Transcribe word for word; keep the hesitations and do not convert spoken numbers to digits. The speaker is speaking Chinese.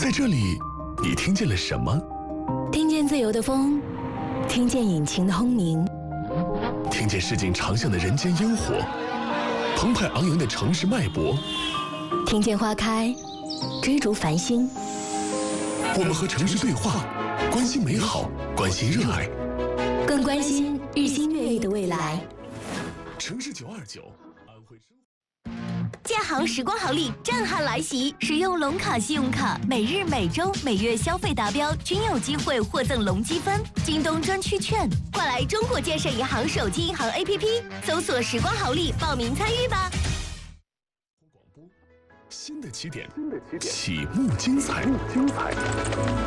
在这里，你听见了什么？ 听见自由的风，听见引擎的轰鸣， 听见市井长巷的人间烟火，澎湃昂扬的城市脉搏， 听见花开，追逐繁星。 我们和城市对话，关心美好，关心热爱， 更关心日新月异的未来。 城市九二九，安徽生活。 建行时光好礼震撼来袭！使用龙卡信用卡，每日、每周、每月消费达标均有机会获赠龙积分、京东专区券。快来中国建设银行手机银行 A P P 搜索“时光好礼”报名参与吧。 新的起点，新的起点，启幕精彩，精彩。